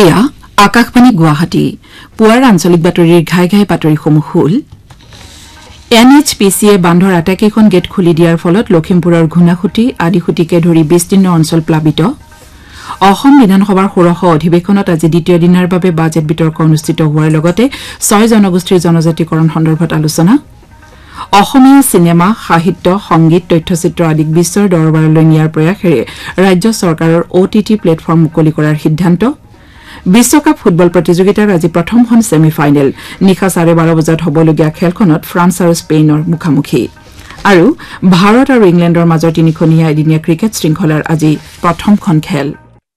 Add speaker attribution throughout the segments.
Speaker 1: এয়া আকাশবাণী গুৱাহাটী পুৱাৰ আঞ্চলিক বাতৰিৰ ঘাই ঘাই বাতৰিসমূহ হ'ল NHPCয়ে বান্ধৰ আটাইকেইখন গেট খুলি দিয়াৰ ফলত লখিমপুৰৰ ঘুনাখুটি আদিখুটিকে ধৰি বিস্তীৰ্ণ অঞ্চল প্লাবিত অসম বিধানসভাৰ ষোড়শ অধিৱেশনত আজি দ্বিতীয় দিনাৰ বাবে বাজেট বিতৰ্ক অনুষ্ঠিত হোৱাৰ লগতে 6 জনগোষ্ঠীৰ জনজাতিকৰণ সন্দৰ্ভত আলোচনা অসমীয়া সিনেমা সাহিত্য সংগীত তথ্যচিত্ৰ আদিক বিশ্বৰ দৰবাৰলৈ নিয়াৰ প্ৰয়াসেৰে ৰাজ্য চৰকাৰৰ OTT প্লেটফৰ্ম মুকলি কৰাৰ সিদ্ধান্ত বিশ্বকাপ ফুটবল প্ৰতিযোগিতাৰ আজি প্ৰথমখন সেমিফাইনেল নিশা 12:30 বজাত হ'বলগীয়া খেলখনত ফ্ৰান্স আৰু স্পেইনৰ মুখামুখি আৰু ভাৰত আৰু ইংলেণ্ডৰ মাজৰ তিনিখনীয়া এদিনীয়া ক্ৰিকেট শৃংখলাৰ আজি প্ৰথমখন খেল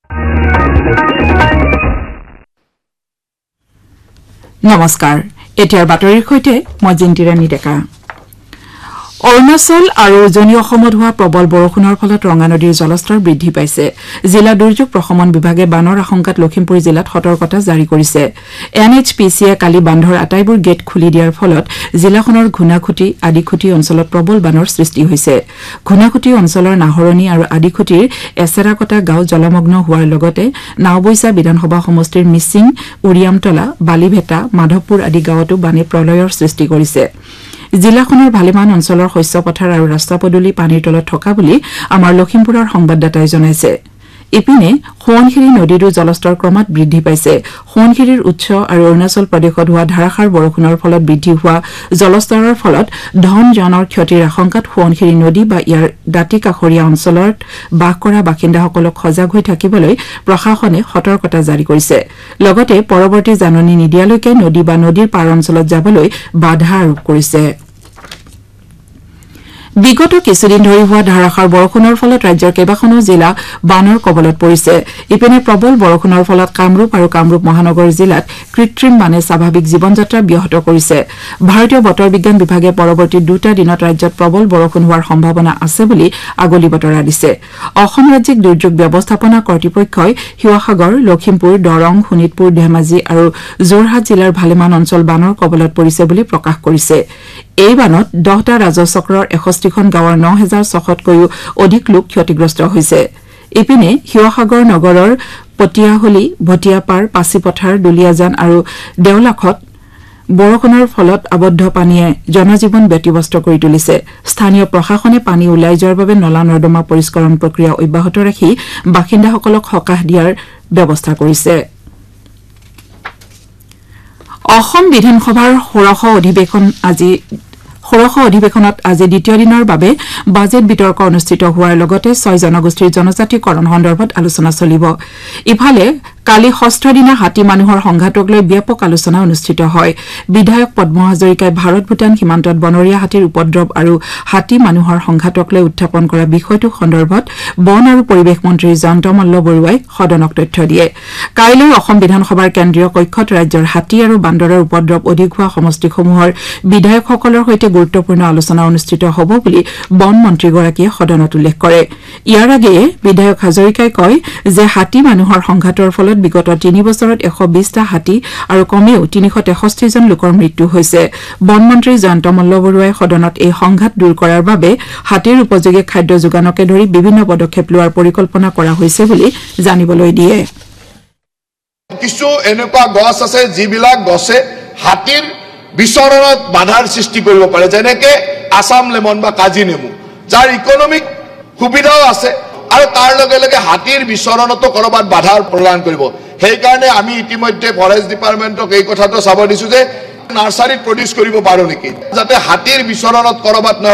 Speaker 1: নমস্কাৰ এতিয়াৰ বাতৰিৰ সৈতে মই জিন্তিৰাণী ডেকা অৰুণাচল আৰু উজনি অসমত হোৱা প্ৰবল বৰষুণৰ ফলত ৰঙা নদীৰ জলস্তৰ বৃদ্ধি পাইছে জিলা দুৰ্যোগ প্ৰশমন বিভাগে বানৰ আশংকাত লখিমপুৰ জিলাত সতৰ্কতা জাৰি কৰিছে NHPCয়ে কালি বান্ধৰ আটাইবোৰ গেট খুলি দিয়াৰ ফলত জিলাখনৰ ঘুনাখুটি আদিখুটি অঞ্চলত প্ৰবল বানৰ সৃষ্টি হৈছে ঘুনাখুটি অঞ্চলৰ নাহৰণি আৰু আদিখুটিৰ এছেৰাকটা গাঁও জলমগ্ন হোৱাৰ লগতে নাওবৈছা বিধানসভা সমষ্টিৰ মিছিং উৰিয়ামতলা বালিভেটা মাধৱপুৰ আদি গাঁৱতো বানে প্ৰলয়ৰ সৃষ্টি কৰিছে জিলাখনৰ ভালেমান অঞ্চলৰ শস্য পথাৰ আৰু ৰাস্তা পদূলি পানীৰ তলত থকা বুলি আমাৰ লখিমপুৰৰ সংবাদদাতাই জনাইছে ইপিনে সোৱণশিৰি নদীৰো জলস্তৰ ক্ৰমাৎ বৃদ্ধি পাইছে সোৱণশিৰিৰ উৎস আৰু অৰুণাচল প্ৰদেশত হোৱা ধাৰাসাৰ বৰষুণৰ ফলত বৃদ্ধি হোৱা জলস্তৰৰ ফলত ধন জনৰ ক্ষতিৰ আশংকাত সোৱণশিৰি নদী বা ইয়াৰ দাঁতি কাষৰীয়া অঞ্চলত বাস কৰা বাসিন্দাসকলক সজাগ হৈ থাকিবলৈ প্ৰশাসনে সতৰ্কতা জাৰি কৰিছে লগতে পৰৱৰ্তী জাননী নিদিয়ালৈকে নদী বা নদীৰ পাৰ অঞ্চলত যাবলৈ বাধা আৰোপ কৰিছে বিগত কিছুদিন ধৰি হোৱা ধাৰাসাৰ বৰষুণৰ ফলত ৰাজ্যৰ কেইবাখনো জিলা বানৰ কবলত পৰিছে ইপিনে প্ৰবল বৰষুণৰ ফলত কামৰূপ আৰু কামৰূপ মহানগৰ জিলাত কৃত্ৰিম বানে স্বাভাৱিক জীৱনযাত্ৰা ব্যাহত কৰিছে ভাৰতীয় বতৰ বিজ্ঞান বিভাগে পৰৱৰ্তী দুটা দিনত ৰাজ্যত প্ৰবল বৰষুণ হোৱাৰ সম্ভাৱনা আছে বুলি আগলি বতৰা দিছে অসম ৰাজ্যিক দুৰ্যোগ ব্যৱস্থাপনা কৰ্তৃপক্ষই শিৱসাগৰ লখিমপুৰ দৰং শোণিতপুৰ ধেমাজি আৰু যোৰহাট জিলাৰ ভালেমান অঞ্চল বানৰ কবলত পৰিছে বুলি প্ৰকাশ কৰিছে এই বানত 10টা ৰাজচক্ৰৰ 61খন গাঁৱৰ 9600তকৈও অধিক লোক ক্ষতিগ্ৰস্ত হৈছে ইপিনে শিৱসাগৰ নগৰৰ পটিয়াহলি ভটিয়াপাৰ পাছিপথাৰ দুলিয়াজান আৰু দেওলাখত বৰষুণৰ ফলত আবদ্ধ পানীয়ে জনজীৱন ব্যতিব্যস্ত কৰি তুলিছে স্থানীয় প্ৰশাসনে পানী ওলাই যোৱাৰ বাবে নলা নৰ্দমা পৰিষ্কৰণ প্ৰক্ৰিয়া অব্যাহত ৰাখি বাসিন্দাসকলক সকাহ দিয়াৰ ব্যৱস্থা কৰিছে অসম বিধানসভাৰ ষোড়শ অধিৱেশনত আজি দ্বিতীয় দিনৰ বাবে বাজেট বিতৰ্ক অনুষ্ঠিত হোৱাৰ লগতে 6 জনগোষ্ঠীৰ জনজাতিকৰণ সন্দৰ্ভত আলোচনা চলিব ইফালে কালি ষষ্ঠ দিনা হাতী মানুহৰ সংঘাতক লৈ ব্যাপক আলোচনা অনুষ্ঠিত হয় বিধায়ক পদ্ম হাজৰিকাই ভাৰত ভূটান সীমান্তত বনৰীয়া হাতীৰ উপদ্ৰৱ আৰু হাতী মানুহৰ সংঘাতক লৈ উত্থাপন কৰা বিষয়টো সন্দৰ্ভত বন আৰু পৰিৱেশ মন্ত্ৰী জয়ন্ত মল্ল বৰুৱাই সদনক তথ্য দিয়ে কাইলৈ অসম বিধানসভাৰ কেন্দ্ৰীয় কক্ষত ৰাজ্যৰ হাতী আৰু বান্দৰৰ উপদ্ৰৱ অধিক হোৱা সমষ্টিসমূহৰ বিধায়কসকলৰ সৈতে গুৰুত্বপূৰ্ণ আলোচনা অনুষ্ঠিত হ'ব বুলি বন মন্ত্ৰীগৰাকীয়ে সদনত উল্লেখ কৰে ইয়াৰ আগেয়ে বিধায়ক হাজৰিকাই কয় যে হাতী মানুহৰ সংঘাতৰ ফলত বিগত 3 বছৰত 120টা হাতী আৰু কমেও 363 জন লোকৰ মৃত্যু হৈছে বন মন্ত্ৰী জয়ন্ত মল্ল বৰুৱাই সদনত এই সংঘাত দূৰ কৰাৰ বাবে হাতীৰ উপযোগী খাদ্য যোগানকে ধৰি বিভিন্ন পদক্ষেপ লোৱাৰ পৰিকল্পনা কৰা হৈছে বুলি জানিবলৈ দিয়ে
Speaker 2: কিছু এনেকুৱা গছ আছে যিবিলাক গছে হাতীৰ বিচৰণত বাধাৰ সৃষ্টি কৰিব পাৰে যেনেকে আসাম লেমন বা কাজি নেমু যাৰ ইকোনমিক সুবিধাও আছে আৰু তাৰ লগে লগে হাতীৰ বিচৰণতো কৰবাত বাধা প্ৰদান কৰিব সেই কাৰণে আমি ইতিমধ্যে ফৰেষ্ট ডিপাৰ্টমেণ্টক এই কথাটো চাব দিছো যে নাৰ্সাৰীত প্ৰডিউস কৰিব পাৰো নেকি যাতে হাতীৰ বিচৰণত কৰবাত